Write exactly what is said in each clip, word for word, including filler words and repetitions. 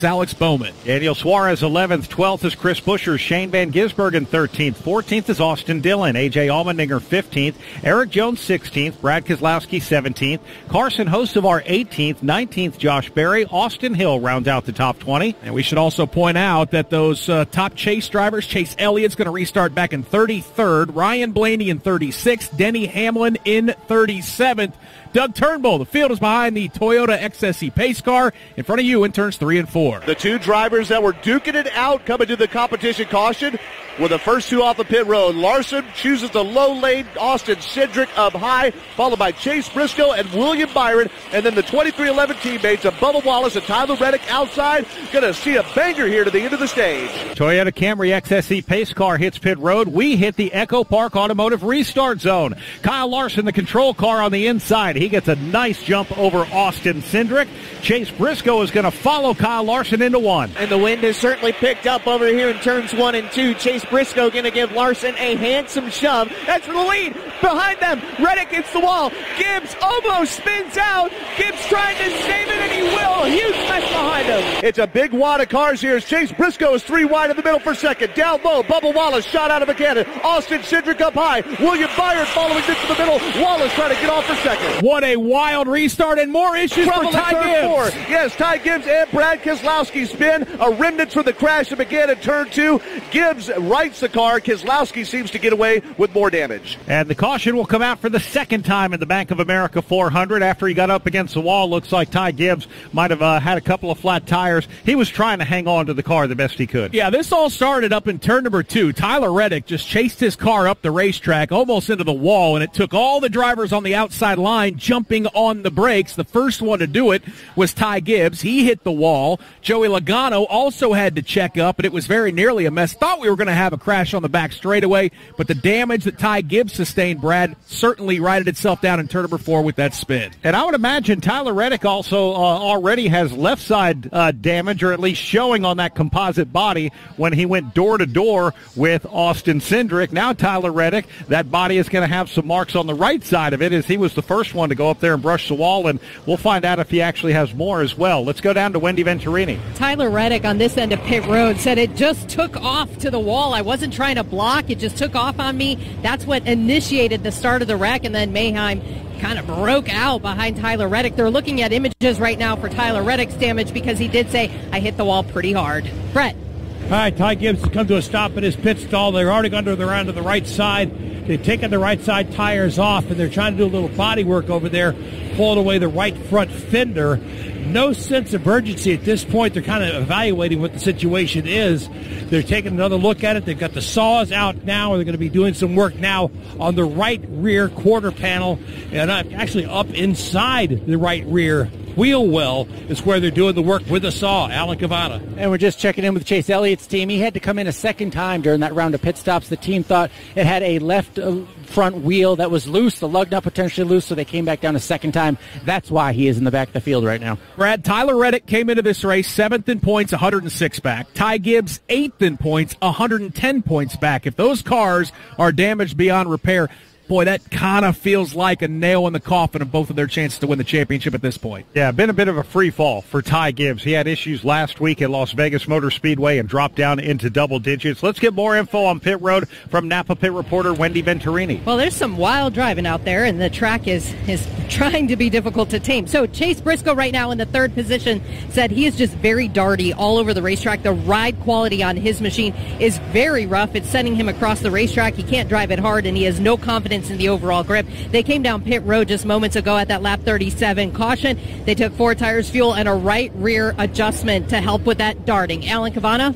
Alex Bowman. Daniel Suarez eleventh, twelfth is Chris Buescher, Shane Van Gisbergen thirteenth, fourteenth is Austin Dillon, A J Allmendinger fifteenth, Eric Jones sixteenth, Brad Keselowski seventeenth, Carson Hocevar eighteenth, nineteenth Josh Berry, Austin Hill rounds out the top twenty. And we should also point out that those uh, top Chase drivers, Chase Elliott's going to restart back in thirty-third, Ryan Blaney in thirty-sixth, Denny Hamlin in thirty-seventh. Doug Turnbull, the field is behind the Toyota X S E pace car. In front of you in turns three and four. The two drivers that were duking it out coming to the competition caution were the first two off the pit road. Larson chooses the low lane, Austin Cindric up high, followed by Chase Briscoe and William Byron. And then the twenty-three eleven teammates of Bubba Wallace and Tyler Reddick outside. Going to see a banger here to the end of the stage. Toyota Camry X S E pace car hits pit road. We hit the Echo Park Automotive restart zone. Kyle Larson, the control car on the inside. He gets a nice jump over Austin Cindric. Chase Briscoe is going to follow Kyle Larson into one. And the wind has certainly picked up over here in turns one and two. Chase Briscoe going to give Larson a handsome shove. That's for the lead. Behind them, Reddick hits the wall. Gibbs almost spins out. Gibbs trying to save it, and he will. Huge mess behind him. It's a big wad of cars here as Chase Briscoe is three wide in the middle for second. Down low, Bubba Wallace shot out of a cannon. Austin Cindric up high. William Byron following this to the middle. Wallace trying to get off for second. What a wild restart and more issues Trouble for Ty turn Gibbs. Four. Yes, Ty Gibbs and Brad Keselowski spin. A remnant from the crash that began in turn two. Gibbs rights the car. Keselowski seems to get away with more damage. And the caution will come out for the second time in the Bank of America four hundred after he got up against the wall. Looks like Ty Gibbs might have uh, had a couple of flat tires. He was trying to hang on to the car the best he could. Yeah, this all started up in turn number two. Tyler Reddick just chased his car up the racetrack almost into the wall, and it took all the drivers on the outside line jumping on the brakes. The first one to do it was Ty Gibbs. He hit the wall. Joey Logano also had to check up, and it was very nearly a mess. Thought we were going to have a crash on the back straightaway, but the damage that Ty Gibbs sustained, Brad, certainly righted itself down in turn number four with that spin. And I would imagine Tyler Reddick also uh, already has left side uh, damage, or at least showing on that composite body when he went door to door with Austin Cindric. Now Tyler Reddick, that body is going to have some marks on the right side of it, as he was the first one to go up there and brush the wall, and we'll find out if he actually has more as well. Let's go down to Wendy Venturini. Tyler Reddick on this end of pit road said it just took off to the wall. I wasn't trying to block. It just took off on me. That's what initiated the start of the wreck, and then Mayheim kind of broke out behind Tyler Reddick. They're looking at images right now for Tyler Reddick's damage because he did say, I hit the wall pretty hard. Brett. All right, Ty Gibbs has come to a stop at his pit stall. They're already gone to the round to the right side. They've taken the right side tires off, and they're trying to do a little body work over there, pulling away the right front fender. No sense of urgency at this point. They're kind of evaluating what the situation is. They're taking another look at it. They've got the saws out now, and they're going to be doing some work now on the right rear quarter panel, and actually up inside the right rear wheel well is where they're doing the work with the saw. Alan Cavana. And we're just checking in with Chase Elliott's team. He had to come in a second time during that round of pit stops. The team thought it had a left uh, front wheel that was loose, the lug nut potentially loose, so they came back down a second time. That's why he is in the back of the field right now. Brad, Tyler Reddick came into this race seventh in points, one hundred six back. Ty Gibbs, eighth in points, one hundred ten points back. If those cars are damaged beyond repair, boy, that kind of feels like a nail in the coffin of both of their chances to win the championship at this point. Yeah, been a bit of a free fall for Ty Gibbs. He had issues last week at Las Vegas Motor Speedway and dropped down into double digits. Let's get more info on pit road from Napa pit reporter Wendy Venturini. Well, there's some wild driving out there, and the track is, is trying to be difficult to tame. So Chase Briscoe right now in the third position said he is just very darty all over the racetrack. The ride quality on his machine is very rough. It's sending him across the racetrack. He can't drive it hard, and he has no confidence in the overall grip. They came down pit road just moments ago at that lap thirty-seven caution. They took four tires, fuel, and a right rear adjustment to help with that darting. Alan Cavana?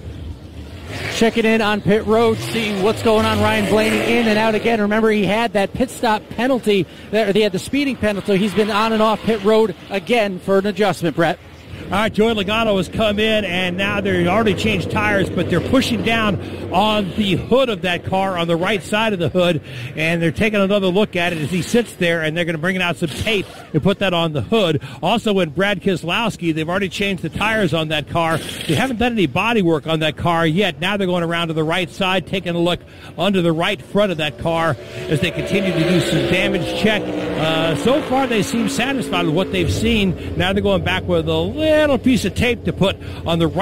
Checking in on pit road, seeing what's going on. Ryan Blaney in and out again. Remember, he had that pit stop penalty. They had the speeding penalty. He's been on and off pit road again for an adjustment, Brett. All right, Joey Logano has come in, and now they've already changed tires, but they're pushing down on the hood of that car, on the right side of the hood, and they're taking another look at it as he sits there, and they're going to bring out some tape and put that on the hood. Also, with Brad Keselowski, they've already changed the tires on that car. They haven't done any body work on that car yet. Now they're going around to the right side, taking a look under the right front of that car as they continue to do some damage check. Uh, so far, they seem satisfied with what they've seen. Now they're going back with a little piece of tape to put on the right